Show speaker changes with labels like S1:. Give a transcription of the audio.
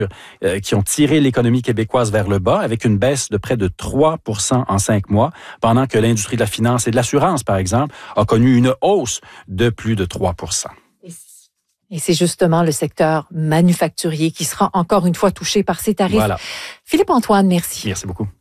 S1: qui ont tiré l'économie québécoise vers le bas avec une baisse de près de 3% en 5 mois, pendant que l'industrie de la finance et de l'assurance, par exemple, a connu une hausse de plus de 3%.
S2: Et c'est justement le secteur manufacturier qui sera encore une fois touché par ces tarifs.
S1: Voilà.
S2: Philippe-Antoine, merci.
S1: Merci beaucoup.